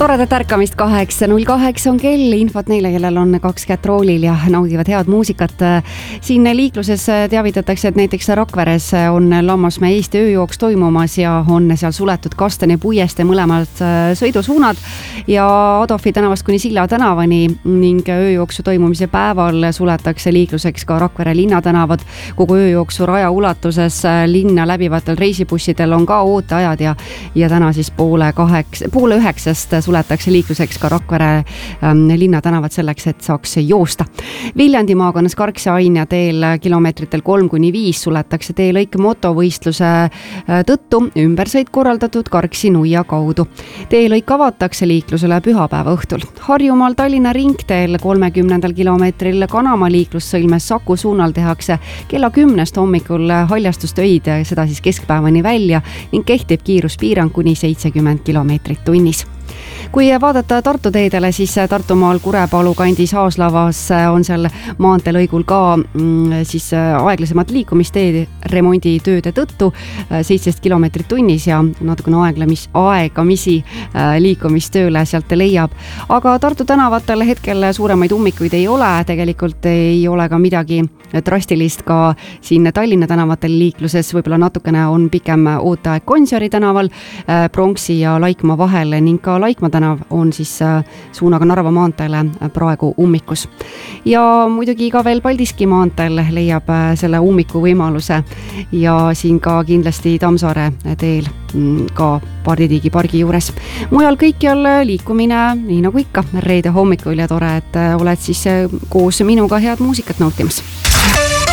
Toredat ärkamist 8.08 on kell, infot neile, kellel on 2 kätt roolil ja naudivad head muusikat. Siin liikluses teavitatakse, et näiteks Rakveres on Lammasmäe Eesti ööjooks toimumas ja on seal suletud Kastani puieste mõlemad sõidusuunad ja Adolfi tänavast kuni Silla tänavani ning ööjooksu toimumise päeval suletakse liikluseks ka Rakvere linnatänavad. Kogu ööjooksu raja ulatuses linna läbivatel reisibussidel on ka ooteajad ja täna siis poole 9 suletakse liikluseks ka Rakvere linnatänavad selleks, et saaks joosta. Viljandi maakonnas Karksi-Aina teel kilomeetritel 3-5 suletakse teelõik motovõistluse tõttu ümbersõit korraldatud Karksi-Nuia kaudu. Teelõik avatakse liiklusele pühapäeva õhtul. Harjumaal Tallinna ringteel 30. kilomeetril Kanama liiklussõlmes Saku suunal tehakse kella 10 hommikul haljastustöid, seda siis keskpäevani välja ning kehtib kiiruspiirang kuni 70 kilomeetrit tunnis. Kui vaadata Tartu teedele, siis Tartumaal Kurepalu kandis Haaslavas on seal maanteelõigul ka siis aeglasemad liikumisteed remonditööde tõttu 17 kilomeetrit tunnis ja natukene aegamisi liikumistööle sealt leiab. Aga Tartu tänavatel hetkel suuremaid ummikuid ei ole, tegelikult ei ole ka midagi drastilist ka siin Tallinna tänavatel liikluses, võib-olla natukene on pikem ooteaeg Gonsiori tänaval, Pronksi ja Laikmaa vahel ning ka Laikmaa tänav on siis suunaga Narva maanteele praegu ummikus. Ja muidugi ka veel Paldiski maanteel leiab selle ummiku võimaluse ja siin ka kindlasti Tammsaare teel ka Parditiigi pargi juures. Mujal kõikjal liikumine, nii nagu ikka, reede hommikul ja tore, et oled siis koos minuga head muusikat nautimas.